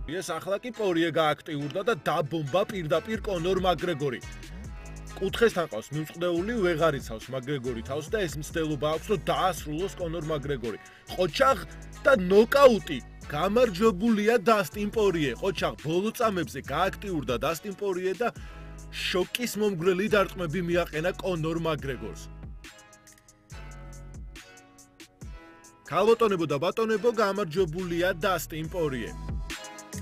ეს ახლა კი პორიე გააქტიურდა და დაბომბა პირდაპირ კონორ მაკგრეგორი. კუთხესთან ყავს მივწყდეული, ვეღარ იცავს მაკგრეგორი თავს და ეს მცდელობა აქვს, რომ დაასრულოს კონორ მაკგრეგორი. ყოჩაღ და ნოკაუტი. გამარჯვებულია დასტინ პორიე. ყოჩაღ ბოლო წამებზე გააქტიურდა დასტინ პორიე და შოკის მომგვრელი დარტყმები მიაყენა კონორ მაკგრეგორს. ქალბატონებო და ბატონებო, გამარჯვებულია დასტინ პორიე.